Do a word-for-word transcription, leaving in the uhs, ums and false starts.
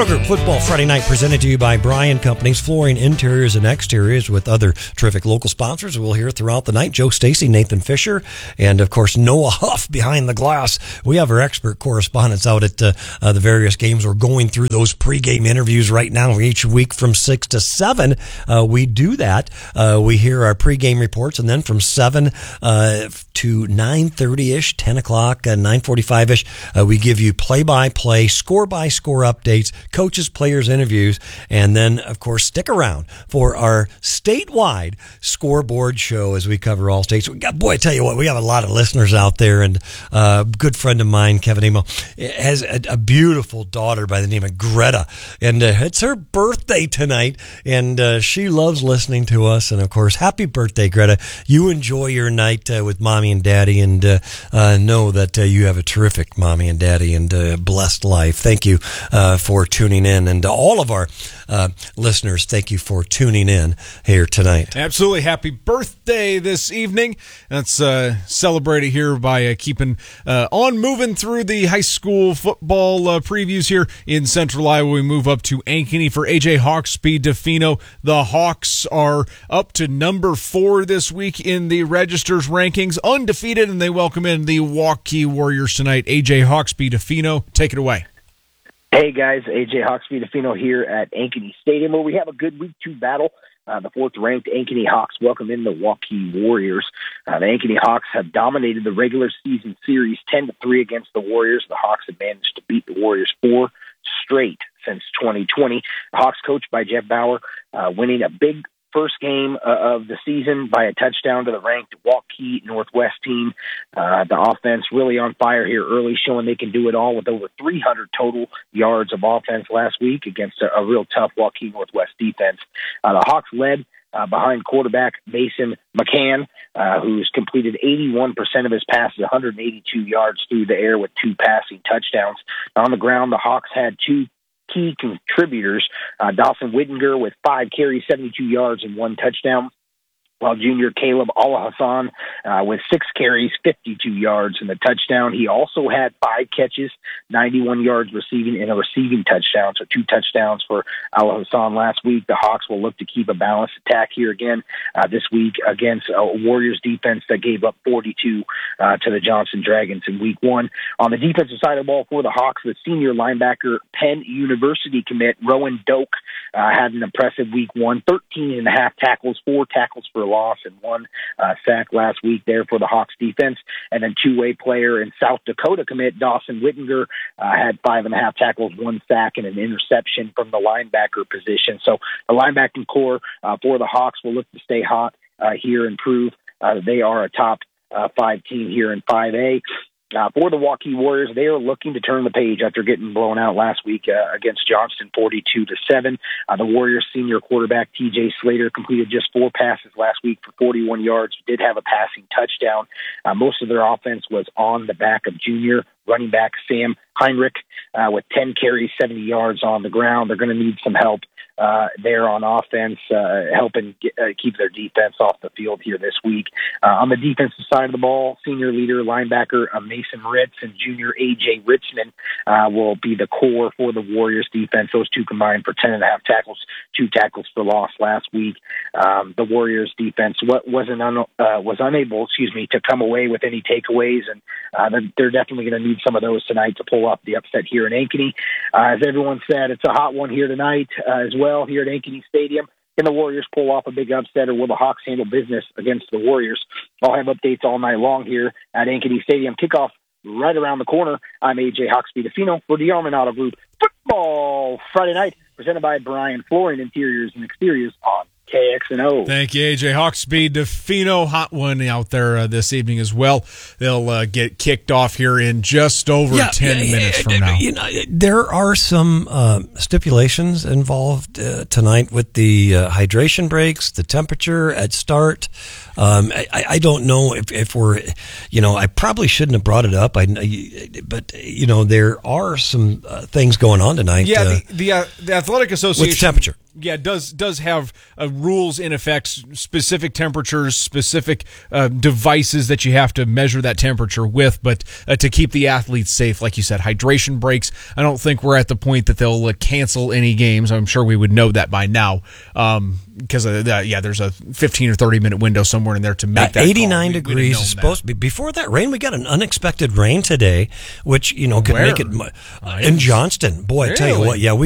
Auto Group Football Friday night presented to you by Bryan Companies, flooring, interiors, and exteriors with other terrific local sponsors. We'll hear throughout the night Joe Stacy, Nathan Fisher, and, of course, Noah Huff behind the glass. We have our expert correspondents out at uh, uh, the various games. We're going through those pregame interviews right now each week from six to seven. Uh, we do that. Uh, we hear our pregame reports, and then from seven uh, to nine thirty-ish, ten o'clock, uh, nine forty-five-ish, uh, we give you play-by-play, score-by-score updates, coaches, players, interviews, and then, of course, stick around for our statewide scoreboard show as we cover all states. We got, boy, I tell you what, we have a lot of listeners out there, and uh, a good friend of mine, Kevin Emo, has a, a beautiful daughter by the name of Greta, and uh, it's her birthday tonight, and uh, she loves listening to us, and, of course, happy birthday, Greta. You enjoy your night uh, with Mommy and Daddy, and uh, uh, know that uh, you have a terrific Mommy and Daddy and uh, blessed life. Thank you uh, for tuning in, and all of our uh, listeners, thank you for tuning in here tonight. Absolutely. Happy birthday this evening. Let's uh, celebrate it here by uh, keeping uh, on moving through the high school football uh, previews here in Central Iowa. We move up to Ankeny for A J Hawksby DeFino. The Hawks are up to number four this week in the Register's rankings, undefeated, and they welcome in the Waukee Warriors tonight. A J Hawksby DeFino, take it away. Hey guys, A J Hawksby DeFino here at Ankeny Stadium, where we have a good week two battle. Uh, the fourth-ranked Ankeny Hawks welcome in the Waukee Warriors. Uh, the Ankeny Hawks have dominated the regular season series ten to three against the Warriors. The Hawks have managed to beat the Warriors four straight since twenty twenty. The Hawks, coached by Jeff Bauer, uh, winning a big first game uh, of the season by a touchdown to the ranked Waukee Northwest team. Uh, the offense really on fire here early, showing they can do it all with over three hundred total yards of offense last week against a, a real tough Waukee Northwest defense. Uh, the Hawks led uh, behind quarterback Mason McCann, uh, who's completed eighty-one percent of his passes, one hundred eighty-two yards through the air with two passing touchdowns. On the ground, the Hawks had two key contributors, uh, Dawson Whittinger with five carries, seventy-two yards, and one touchdown, while junior Caleb Al-Hassan uh, with six carries, fifty-two yards, and a touchdown. He also had five catches, ninety-one yards receiving, and a receiving touchdown, so two touchdowns for Al-Hassan last week. The Hawks will look to keep a balanced attack here again uh, this week against a Warriors defense that gave up forty-two uh, to the Johnson Dragons in week one. On the defensive side of the ball for the Hawks, the senior linebacker Penn University commit Rowan Doak uh, had an impressive week one, thirteen and a half tackles, four tackles for loss and one uh, sack last week there for the Hawks defense. And then two-way player in South Dakota commit Dawson Whittinger uh, had five and a half tackles, one sack, and an interception from the linebacker position. So the linebacking core uh, for the Hawks will look to stay hot uh, here and prove uh, they are a top uh, five team here in five A. Uh, for the Waukee Warriors, they are looking to turn the page after getting blown out last week uh, against Johnston, forty-two to seven. Uh, the Warriors' senior quarterback T J Slater completed just four passes last week for forty-one yards. Did have a passing touchdown. Uh, most of their offense was on the back of junior running back Sam Heinrich uh, with ten carries, seventy yards on the ground. They're going to need some help uh, there on offense, uh, helping get, uh, keep their defense off the field here this week. Uh, on the defensive side of the ball, senior leader linebacker uh, Mason Ritz and junior A J Richmond uh, will be the core for the Warriors defense. Those two combined for ten and a half tackles, two tackles for loss last week. Um, the Warriors defense wasn't un- uh, was unable, excuse me, to come away with any takeaways, and uh, they're, they're definitely going to need some of those tonight to pull up the upset here in Ankeny. Uh, as everyone said, it's a hot one here tonight uh, as well here at Ankeny Stadium. Can the Warriors pull off a big upset, or will the Hawks handle business against the Warriors? I'll have updates all night long here at Ankeny Stadium. Kickoff right around the corner. I'm A J Hawksby DeFino for the Yarman Auto Group Football Friday night, presented by Bryan Flooring, Interiors and Exteriors on K X N O. Thank you, A J Hawksby DeFino. Hot one out there uh, this evening as well. They'll uh, get kicked off here in just over yeah, ten yeah, minutes from now. You know, there are some uh, stipulations involved uh, tonight with the uh, hydration breaks, the temperature at start. Um, I, I don't know if, if we're, you know, I probably shouldn't have brought it up. I, but you know, there are some uh, things going on tonight. Yeah, uh, the the, uh, the Athletic Association with temperature. Yeah, it does does have uh, rules in effect, specific temperatures, specific uh, devices that you have to measure that temperature with, but uh, to keep the athletes safe, like you said, hydration breaks. I don't think we're at the point that they'll uh, cancel any games. I'm sure we would know that by now, um, because uh, that, yeah, there's a fifteen or thirty minute window somewhere in there to make uh, that eighty-nine call. degrees is supposed to be. Before that rain, we got an unexpected rain today, which you know could Where? make it uh, in Johnston. Boy, I tell you Really? what, yeah, we.